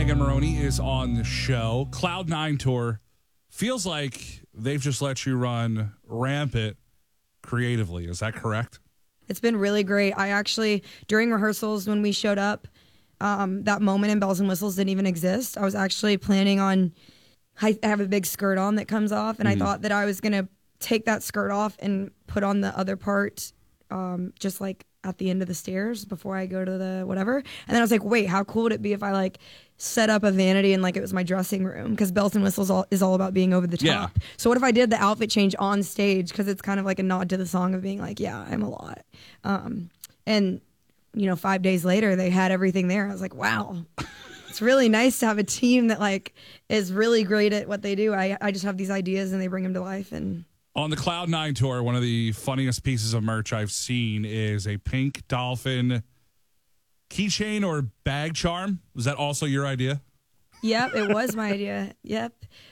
Megan Moroney is on the show. Cloud9 Tour feels like they've just let you run rampant creatively. Is that correct? It's been really great. I actually, during rehearsals when we showed up, that moment in Bells and Whistles didn't even exist. I was actually planning on, I have a big skirt on that comes off, and I thought that I was going to take that skirt off and put on the other part just like at the end of the stairs before I go to the whatever. And then I was like, wait, how cool would it be if I like set up a vanity and like it was my dressing room? Because Bells and Whistles is all about being over the top. Yeah. So what if I did the outfit change on stage? Because it's kind of like a nod to the song of being like, yeah, I'm a lot. And, 5 days later, they had everything there. I was like, wow. It's really nice to have a team that like is really great at what they do. I just have these ideas and they bring them to life. And on the Cloud9 Tour, one of the funniest pieces of merch I've seen is a pink dolphin keychain or bag charm. Was that also your idea? Yep, it was my idea. Yep.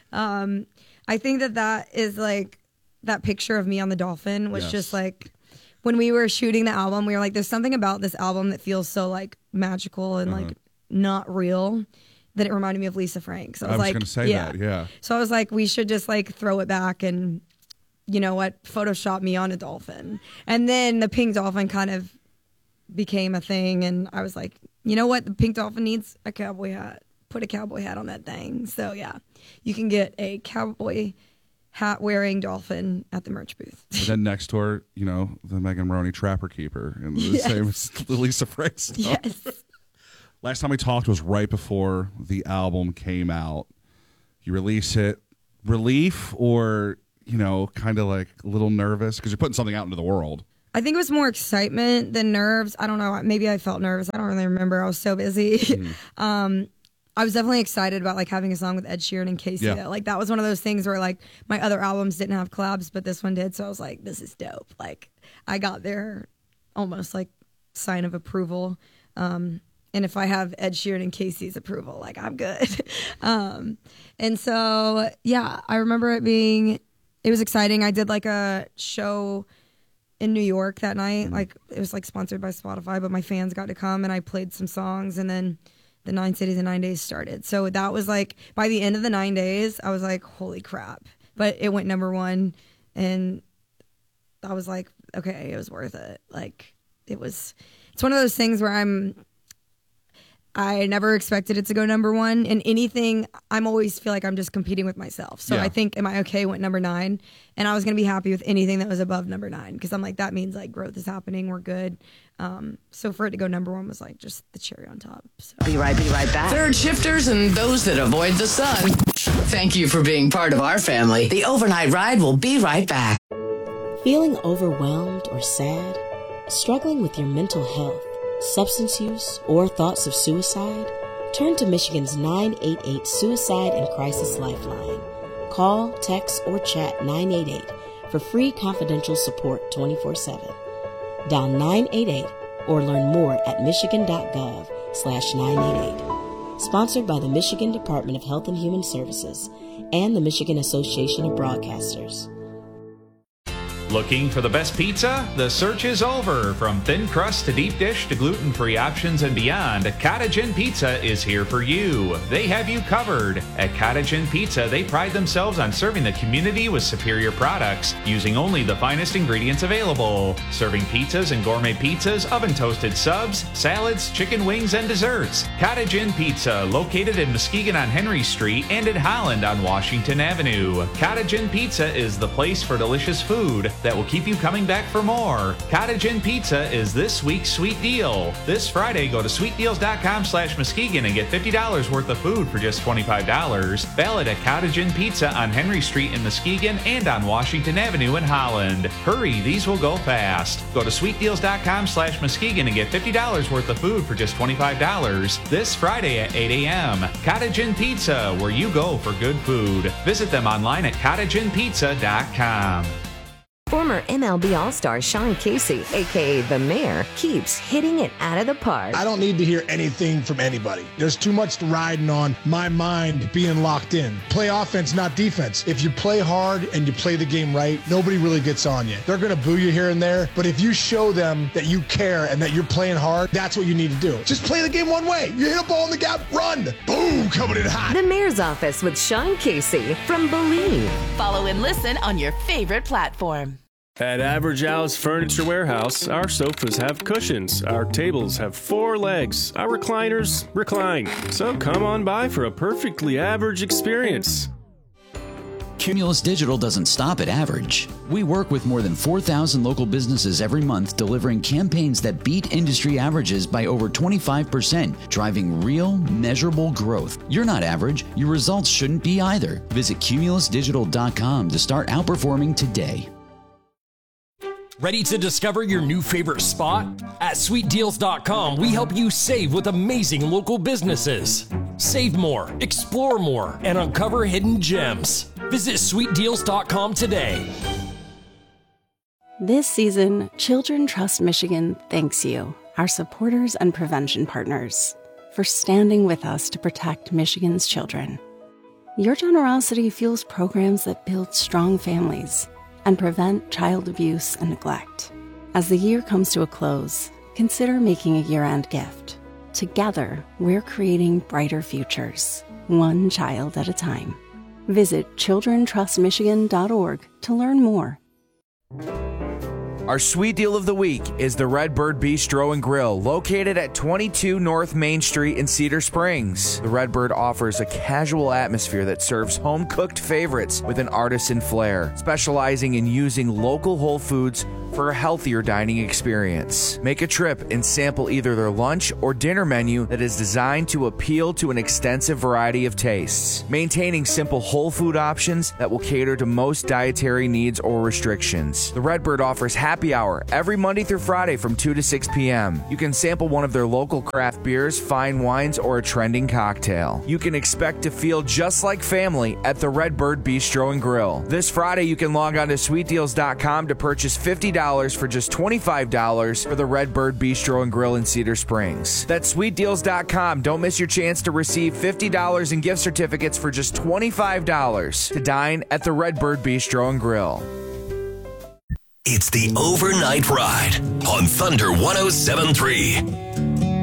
I think that is like that picture of me on the dolphin was just like when we were shooting the album, we were like, there's something about this album that feels so like magical and like not real that it reminded me of Lisa Frank. So I was like, going to say that, yeah. So I was like, we should just like throw it back and, you know what, Photoshop me on a dolphin. And then the pink dolphin kind of became a thing. And I was like, you know what, the pink dolphin needs a cowboy hat. Put a cowboy hat on that thing. So yeah, you can get a cowboy hat wearing dolphin at the merch booth. And then next door, the Megan Moroney Trapper Keeper and the same as the Lisa Frank stuff. Yes. Last time we talked was right before the album came out. You release it, relief or, kind of like a little nervous because you're putting something out into the world. I think it was more excitement than nerves. I don't know. Maybe I felt nervous. I don't really remember. I was so busy. I was definitely excited about like having a song with Ed Sheeran and Casey. Yeah. Like that was one of those things where like my other albums didn't have collabs, but this one did. So I was like, this is dope. Like I got there almost like sign of approval. And if I have Ed Sheeran and Casey's approval, like I'm good. And so, yeah, I remember it was exciting. I did like a show in New York that night. Like it was like sponsored by Spotify, but my fans got to come and I played some songs and then the 9 Cities in 9 Days started. So that was like, by the end of the 9 days, I was like, holy crap. But it went #1 and I was like, okay, it was worth it. Like it's one of those things where I never expected it to go #1. In anything, I'm always feel like I'm just competing with myself. So I think Am I Okay went #9. And I was going to be happy with anything that was above #9 because I'm like, that means like growth is happening. We're good. So for it to go #1 was like just the cherry on top. So. Be right back. Third shifters and those that avoid the sun. Thank you for being part of our family. The Overnight Ride will be right back. Feeling overwhelmed or sad? Struggling with your mental health? Substance use, or thoughts of suicide? Turn to Michigan's 988 Suicide and Crisis Lifeline. Call, text, or chat 988 for free confidential support 24/7. Dial 988 or learn more at michigan.gov/988. Sponsored by the Michigan Department of Health and Human Services and the Michigan Association of Broadcasters. Looking for the best pizza? The search is over. From thin crust to deep dish to gluten-free options and beyond, Cottage Inn Pizza is here for you. They have you covered. At Cottage Inn Pizza, they pride themselves on serving the community with superior products, using only the finest ingredients available. Serving pizzas and gourmet pizzas, oven-toasted subs, salads, chicken wings, and desserts. Cottage Inn Pizza, located in Muskegon on Henry Street and in Holland on Washington Avenue. Cottage Inn Pizza is the place for delicious food that will keep you coming back for more. Cottage Inn Pizza is this week's sweet deal. This Friday, go to sweetdeals.com/Muskegon and get $50 worth of food for just $25. Valid at Cottage Inn Pizza on Henry Street in Muskegon and on Washington Avenue in Holland. Hurry, these will go fast. Go to sweetdeals.com/Muskegon and get $50 worth of food for just $25. This Friday at 8 a.m. Cottage Inn Pizza, where you go for good food. Visit them online at cottageinnpizza.com. Former MLB All-Star Sean Casey, a.k.a. The Mayor, keeps hitting it out of the park. I don't need to hear anything from anybody. There's too much riding on my mind being locked in. Play offense, not defense. If you play hard and you play the game right, nobody really gets on you. They're going to boo you here and there, but if you show them that you care and that you're playing hard, that's what you need to do. Just play the game one way. You hit a ball in the gap, run. Boom, coming in hot. The Mayor's Office with Sean Casey from Believe. Follow and listen on your favorite platform. At Average Al's Furniture Warehouse, our sofas have cushions, our tables have 4 legs, our recliners recline. So come on by for a perfectly average experience. Cumulus Digital doesn't stop at average. We work with more than 4,000 local businesses every month, delivering campaigns that beat industry averages by over 25%, driving real, measurable growth. You're not average. Your results shouldn't be either. Visit cumulusdigital.com to start outperforming today. Ready to discover your new favorite spot? At sweetdeals.com, we help you save with amazing local businesses. Save more, explore more, and uncover hidden gems. Visit sweetdeals.com today. This season, Children Trust Michigan thanks you, our supporters and prevention partners, for standing with us to protect Michigan's children. Your generosity fuels programs that build strong families and prevent child abuse and neglect. As the year comes to a close, consider making a year-end gift. Together, we're creating brighter futures, one child at a time. Visit childrentrustmichigan.org to learn more. Our sweet deal of the week is the Redbird Bistro and Grill, located at 22 North Main Street in Cedar Springs. The Redbird offers a casual atmosphere that serves home-cooked favorites with an artisan flair, specializing in using local whole foods for a healthier dining experience. Make a trip and sample either their lunch or dinner menu that is designed to appeal to an extensive variety of tastes, maintaining simple whole food options that will cater to most dietary needs or restrictions. The Redbird offers happy hour every Monday through Friday from 2 to 6 p.m. You can sample one of their local craft beers, fine wines, or a trending cocktail. You can expect to feel just like family at the Redbird Bistro and Grill. This Friday, you can log on to sweetdeals.com to purchase $50 for just $25 for the Redbird Bistro and Grill in Cedar Springs. That's sweetdeals.com. Don't miss your chance to receive $50 in gift certificates for just $25 to dine at the Redbird Bistro and Grill. It's the Overnight Ride on Thunder 107.3.